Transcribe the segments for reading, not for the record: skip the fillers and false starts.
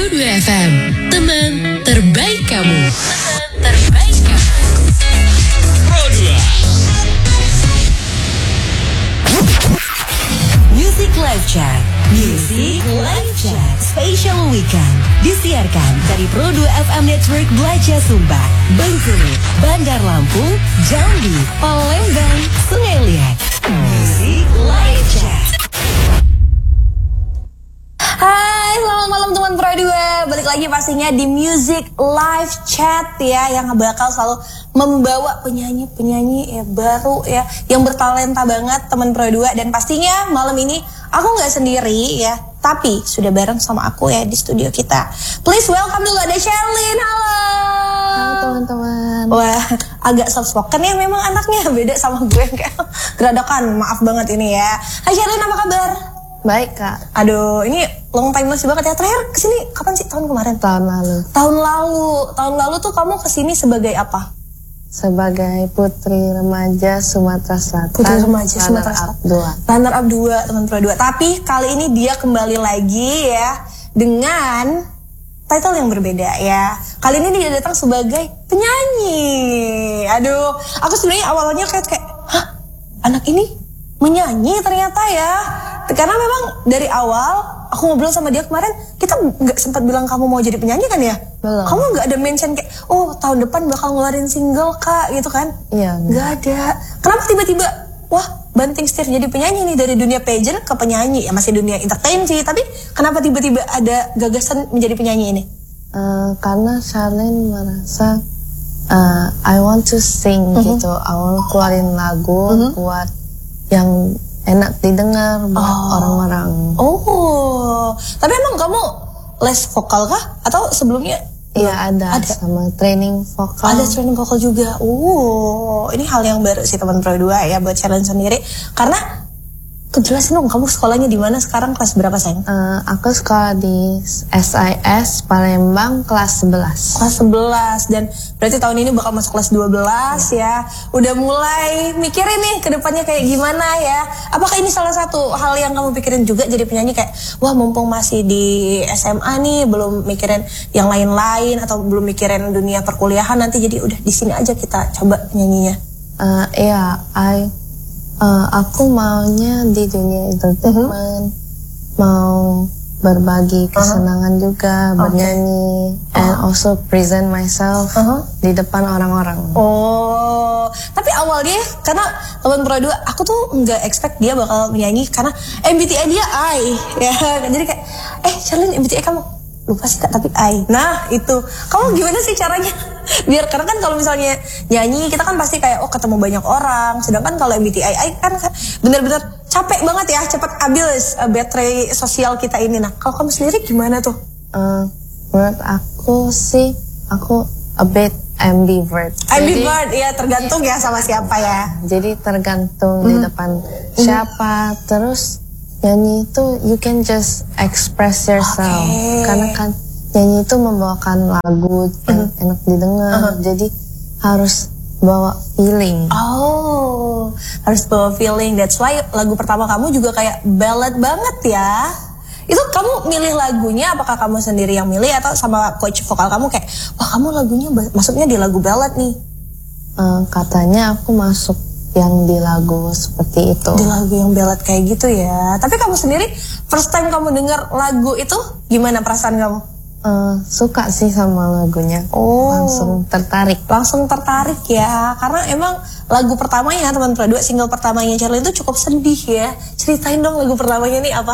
Pro 2 FM, teman terbaik kamu. Teman terbaik kamu. Pro 2. Music Live Chat. Music Live Chat Special Weekend disiarkan dari Pro 2 FM Network Belaja Sumba, Bengkulu, Bandar Lampung, Jambi, Palembang, Sungai Liat. Music Live Chat. Hai, selamat malam teman Pro 2. Balik lagi pastinya di Music Live Chat ya, yang bakal selalu membawa penyanyi-penyanyi baru ya, yang bertalenta banget teman Pro 2. Dan pastinya malam ini aku nggak sendiri ya, tapi sudah bareng sama aku ya di studio kita. Please welcome dulu, ada Sherlyn. Halo. Halo teman-teman. Wah, agak soft spoken ya memang anaknya, beda sama gue yang kayak geradakan. Maaf banget ini ya. Hai Sherlyn, apa kabar? Baik kak. Aduh, ini long time masih banget ya. Terakhir kesini kapan sih? Tahun kemarin? Tahun lalu. Tahun lalu tuh kamu kesini sebagai apa? Sebagai putri remaja Sumatera Selatan. Putri remaja Sumatera Selatan. Runner up 2 teman Pro 2. Tapi kali ini dia kembali lagi ya dengan title yang berbeda ya. Kali ini dia datang sebagai penyanyi. Aduh, aku sebenarnya awalnya kayak hah? Anak ini menyanyi ternyata ya. Karena memang dari awal aku ngobrol sama dia kemarin, kita nggak sempat bilang kamu mau jadi penyanyi kan ya? Belum. Kamu nggak ada mention kayak, oh tahun depan bakal ngeluarin single kak gitu kan? Iya. Nggak ada. Kenapa tiba-tiba, wah banting setir jadi penyanyi nih, dari dunia pageant ke penyanyi? Ya masih dunia entertain sih, tapi kenapa tiba-tiba ada gagasan menjadi penyanyi ini? Karena Sherlyn merasa I want to sing gitu. I want keluarin lagu buat yang enak didengar buat orang-orang. Oh, tapi emang kamu les vokal kah? Atau sebelumnya? Iya ada sama training vokal. Ada training vokal juga. Ini hal yang baru sih teman Pro 2 ya buat Sherlyn sendiri. Karena kejelasin dong, kamu sekolahnya di mana sekarang, kelas berapa sayang? Aku sekolah di SIS Palembang kelas 11. Kelas 11, dan berarti tahun ini bakal masuk kelas 12 ya. Udah mulai mikirin nih ke depannya kayak gimana ya. Apakah ini salah satu hal yang kamu pikirin juga jadi penyanyi, kayak wah mumpung masih di SMA nih belum mikirin yang lain-lain, atau belum mikirin dunia perkuliahan nanti, jadi udah di sini aja kita coba penyanyinya? Iya, aku maunya di dunia entertainment, mau berbagi kesenangan juga, bernyanyi, and also present myself di depan orang-orang. Oh, tapi awalnya karena teman Pro 2, aku tuh nggak expect dia bakal menyanyi karena MBTI dia I, ya. Jadi kayak, Sherlyn MBTI kamu lupa sih kak, tapi I. Nah itu, kamu gimana sih caranya? Biar, karena kan kalau misalnya nyanyi kita kan pasti kayak ketemu banyak orang, sedangkan kalau MBTI I kan bener-bener capek banget ya, cepat habis baterai sosial kita ini. Nah kalau kamu sendiri gimana tuh? Menurut aku sih, aku a bit ambivert. Ambivert, ya tergantung ya sama siapa ya. Jadi tergantung di depan siapa, terus nyanyi itu you can just express yourself. Karena kan nyanyi itu membawakan lagu yang enak didengar, jadi harus bawa feeling. Oh, harus bawa feeling. That's why lagu pertama kamu juga kayak ballad banget ya. Itu kamu milih lagunya, apakah kamu sendiri yang milih atau sama coach vokal kamu kayak, wah kamu lagunya masuknya di lagu ballad nih? Katanya aku masuk yang di lagu seperti itu. Di lagu yang ballad kayak gitu ya. Tapi kamu sendiri first time kamu dengar lagu itu gimana perasaan kamu? Suka sih sama lagunya. Langsung tertarik Ya, karena emang lagu pertamanya teman Pro 2, single pertamanya Sherlyn itu cukup sedih ya. Ceritain dong lagu pertamanya ini apa?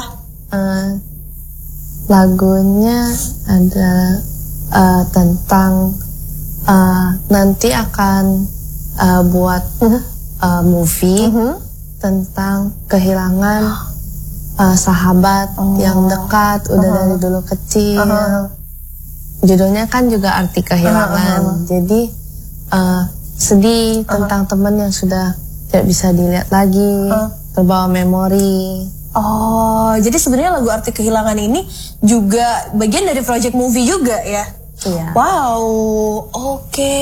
Lagunya ada tentang nanti akan buat movie tentang kehilangan sahabat yang dekat, udah dari dulu kecil. Judulnya kan juga arti kehilangan. Jadi sedih tentang teman yang sudah tidak bisa dilihat lagi, terbawa memori. Oh, jadi sebenarnya lagu arti kehilangan ini juga bagian dari project movie juga ya? Iya. Wow, oke.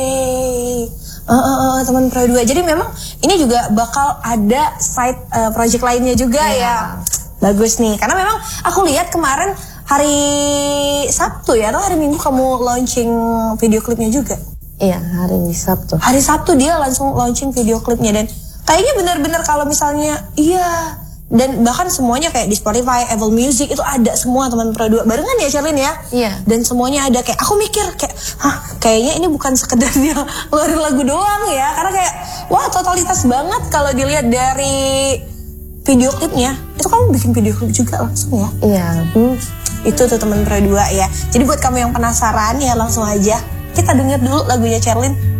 Teman Pro 2. Jadi memang ini juga bakal ada side project lainnya juga ya. Bagus nih, karena memang aku lihat kemarin hari Sabtu ya atau hari Minggu kamu launching video klipnya juga? Iya, hari Sabtu. Hari Sabtu dia langsung launching video klipnya dan kayaknya benar-benar kalau misalnya iya dan bahkan semuanya kayak di Spotify, Apple Music itu ada semua teman Pro 2 barengan ya Sherlyn ya. Iya. Dan semuanya ada kayak aku mikir kayak kayaknya ini bukan sekedar dia ngeluarin lagu doang ya karena kayak wah totalitas banget kalau dilihat dari video klipnya. Itu kamu bikin video klip juga langsung ya? Iya. Itu tuh teman Pro 2 ya. Jadi buat kamu yang penasaran ya langsung aja kita denger dulu lagunya Sherlyn.